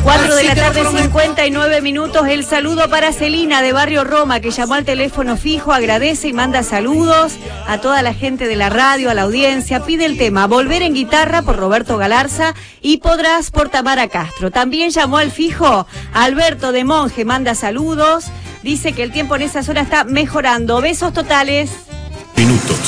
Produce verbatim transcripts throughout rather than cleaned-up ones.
cuatro de la tarde, cincuenta y nueve minutos. El saludo para Celina de Barrio Roma, que llamó al teléfono fijo, agradece y manda saludos a toda la gente de la radio, a la audiencia. Pide el tema Volver en Guitarra por Roberto Galarza y Podrás por Tamara Castro. También llamó al fijo Alberto de Monje, manda saludos. Dice que el tiempo en esa zona está mejorando. Besos totales. Minutos.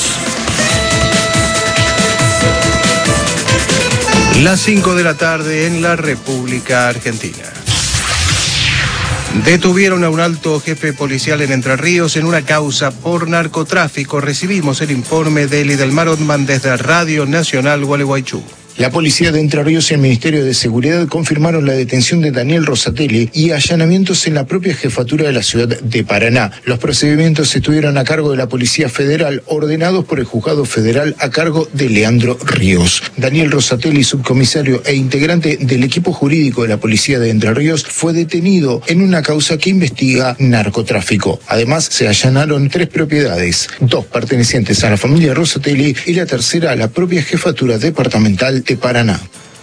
Las cinco de la tarde en la República Argentina. Detuvieron a un alto jefe policial en Entre Ríos en una causa por narcotráfico. Recibimos el informe de Eli del Mar Otman desde Radio Nacional Gualeguaychú. La policía de Entre Ríos y el Ministerio de Seguridad confirmaron la detención de Daniel Rosatelli y allanamientos en la propia jefatura de la ciudad de Paraná. Los procedimientos estuvieron a cargo de la Policía Federal, ordenados por el Juzgado Federal a cargo de Leandro Ríos. Daniel Rosatelli, subcomisario e integrante del equipo jurídico de la Policía de Entre Ríos, fue detenido en una causa que investiga narcotráfico. Además, se allanaron tres propiedades, dos pertenecientes a la familia Rosatelli y la tercera a la propia jefatura departamental de Paraná.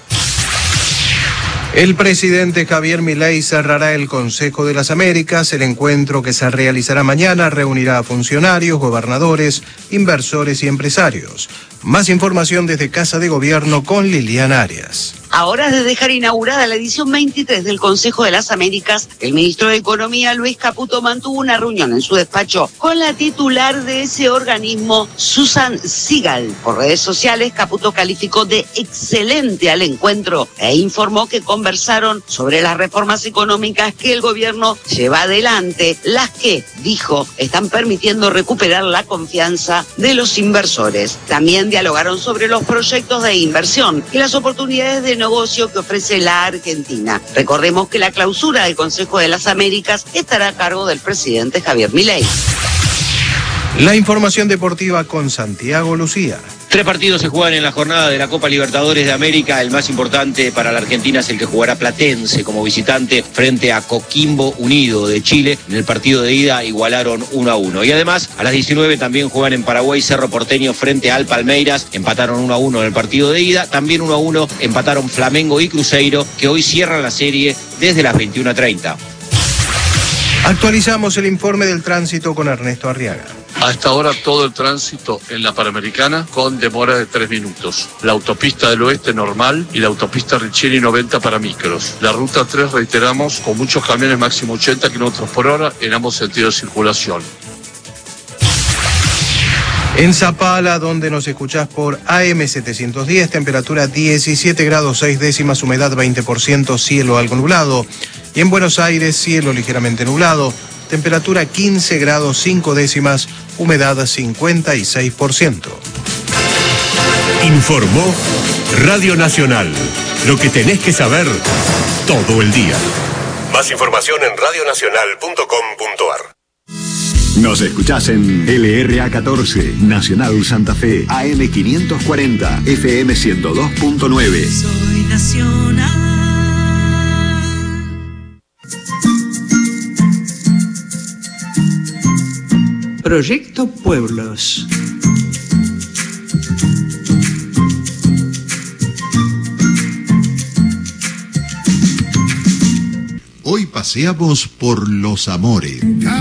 El presidente Javier Milei cerrará el Consejo de las Américas. El encuentro, que se realizará mañana, reunirá a funcionarios, gobernadores, inversores y empresarios. Más información desde Casa de Gobierno con Liliana Arias. A horas de dejar inaugurada la edición veintitrés del Consejo de las Américas, el ministro de Economía, Luis Caputo, mantuvo una reunión en su despacho con la titular de ese organismo, Susan Sigal. Por redes sociales, Caputo calificó de excelente al encuentro e informó que conversaron sobre las reformas económicas que el gobierno lleva adelante, las que, dijo, están permitiendo recuperar la confianza de los inversores. También dialogaron sobre los proyectos de inversión y las oportunidades de negocio que ofrece la Argentina. Recordemos que la clausura del Consejo de las Américas estará a cargo del presidente Javier Milei. La información deportiva con Santiago Lucía. Tres partidos se juegan en la jornada de la Copa Libertadores de América. El más importante para la Argentina es el que jugará Platense como visitante frente a Coquimbo Unido de Chile. En el partido de ida igualaron uno a uno. Y además, a las diecinueve también juegan en Paraguay Cerro Porteño frente al Palmeiras. Empataron uno a uno en el partido de ida. También uno a uno empataron Flamengo y Cruzeiro, que hoy cierran la serie desde las veintiuna treinta. Actualizamos el informe del tránsito con Ernesto Arriaga. A esta hora todo el tránsito en la Panamericana con demora de tres minutos. La autopista del oeste normal y la autopista Riccieri noventa para micros. La ruta tres, reiteramos, con muchos camiones máximo ochenta kilómetros por hora en ambos sentidos de circulación. En Zapala, donde nos escuchás por A M setecientos diez, temperatura diecisiete grados seis décimas, humedad veinte por ciento, cielo algo nublado. Y en Buenos Aires, cielo ligeramente nublado, temperatura quince grados cinco décimas, humedad cincuenta y seis por ciento. Informó Radio Nacional. Lo que tenés que saber todo el día. Más información en radio nacional punto com punto a r. Nos escuchás en L R A catorce, Nacional Santa Fe, A M quinientos cuarenta, F M ciento dos punto nueve. Soy Nacional. Proyecto Pueblos. Hoy paseamos por Los Amores.